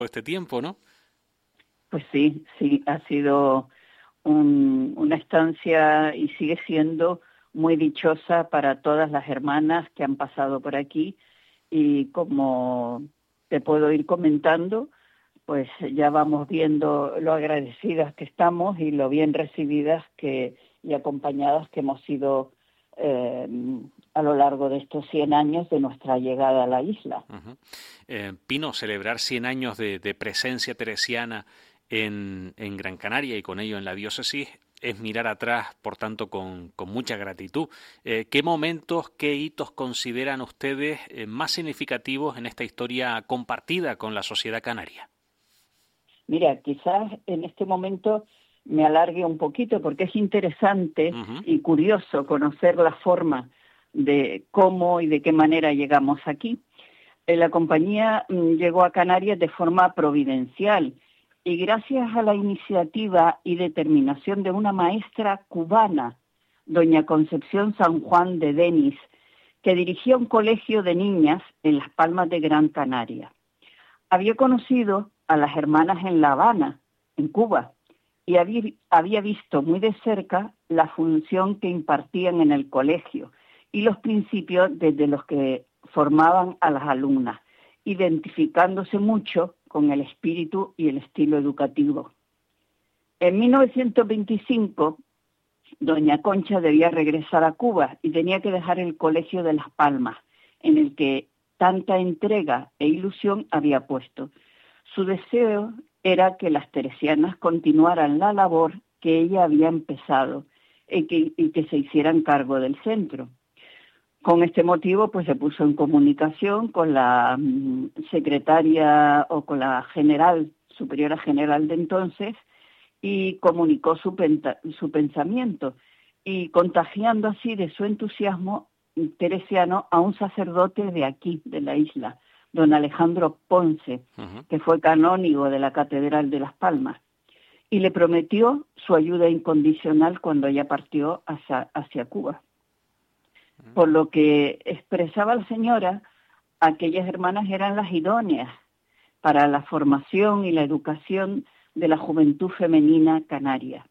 este tiempo, ¿no? Pues sí, sí, ha sido una estancia y sigue siendo muy dichosa para todas las hermanas que han pasado por aquí y como te puedo ir comentando, pues ya vamos viendo lo agradecidas que estamos y lo bien recibidas y acompañadas que hemos sido eh, a lo largo de estos 100 años de nuestra llegada a la isla. Ujú. Pino, celebrar 100 años de presencia teresiana en Gran Canaria y con ello en la diócesis es mirar atrás, por tanto, con mucha gratitud. ¿Qué momentos, qué hitos consideran ustedes más significativos en esta historia compartida con la sociedad canaria? Mira, quizás en este momento me alargue un poquito porque es interesante Ujú. y curioso conocer la forma de cómo y de qué manera llegamos aquí. La compañía llegó a Canarias de forma providencial y gracias a la iniciativa y determinación de una maestra cubana, doña Concepción San Juan de Denis, que dirigía un colegio de niñas en Las Palmas de Gran Canaria. Había conocido a las hermanas en La Habana, en Cuba, y había visto muy de cerca la función que impartían en el colegio y los principios desde los que formaban a las alumnas, identificándose mucho con el espíritu y el estilo educativo. En 1925, doña Concha debía regresar a Cuba y tenía que dejar el colegio de Las Palmas, en el que tanta entrega e ilusión había puesto. Su deseo era que las teresianas continuaran la labor que ella había empezado y que se hicieran cargo del centro. Con este motivo, pues se puso en comunicación con la secretaria o con la superiora general de entonces, y comunicó su pensamiento, y contagiando así de su entusiasmo teresiano a un sacerdote de aquí, de la isla, don Alejandro Ponce, Ujú. que fue canónigo de la Catedral de Las Palmas, y le prometió su ayuda incondicional cuando ella partió hacia Cuba. Por lo que expresaba la señora, aquellas hermanas eran las idóneas para la formación y la educación de la juventud femenina canaria.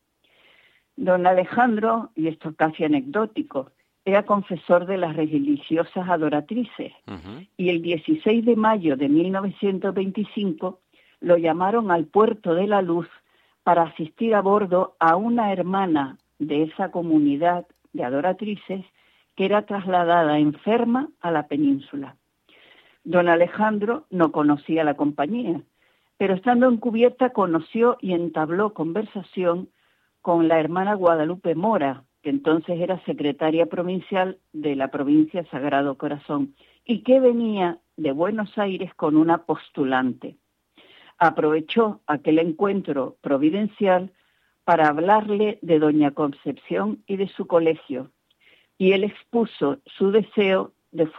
Don Alejandro, y esto es casi anecdótico, era confesor de las religiosas adoratrices Ujú. y el 16 de mayo de 1925 lo llamaron al Puerto de la Luz para asistir a bordo a una hermana de esa comunidad de adoratrices que era trasladada enferma a la península. Don Alejandro no conocía la compañía, pero estando en cubierta conoció y entabló conversación con la hermana Guadalupe Mora, que entonces era secretaria provincial de la provincia Sagrado Corazón, y que venía de Buenos Aires con una postulante. Aprovechó aquel encuentro providencial para hablarle de doña Concepción y de su colegio, y él expuso su deseo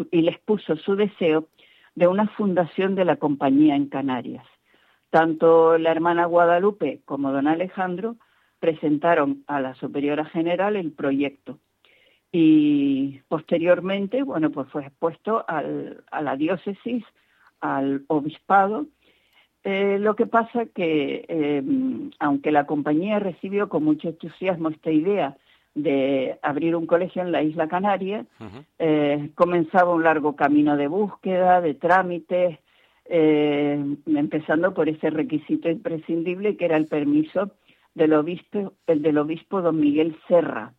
de una fundación de la compañía en Canarias. Tanto la hermana Guadalupe como don Alejandro presentaron a la superiora general el proyecto y posteriormente, bueno, pues fue expuesto a la diócesis, al obispado. Lo que pasa que, aunque la compañía recibió con mucho entusiasmo esta idea de abrir un colegio en la isla Canaria, Ujú. comenzaba un largo camino de búsqueda, de trámites, empezando por ese requisito imprescindible que era el permiso el del obispo don Miguel Serra.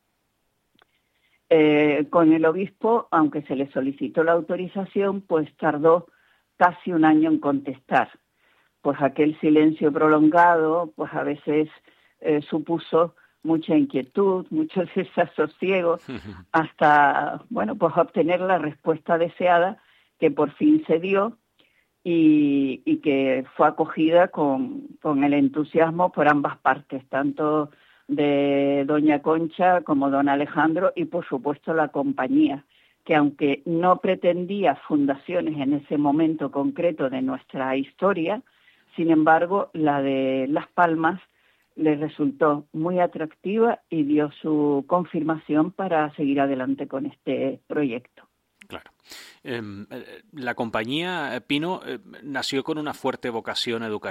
Con el obispo, aunque se le solicitó la autorización, pues tardó casi un año en contestar. Pues aquel silencio prolongado, pues a veces supuso mucha inquietud, mucho desasosiego, hasta, bueno, pues obtener la respuesta deseada, que por fin se dio y que fue acogida con el entusiasmo por ambas partes, tanto de doña Concha como don Alejandro y por supuesto la compañía, que aunque no pretendía fundaciones en ese momento concreto de nuestra historia, sin embargo la de Las Palmas les resultó muy atractiva y dio su confirmación para seguir adelante con este proyecto. Claro. La compañía Pino nació con una fuerte vocación educativa.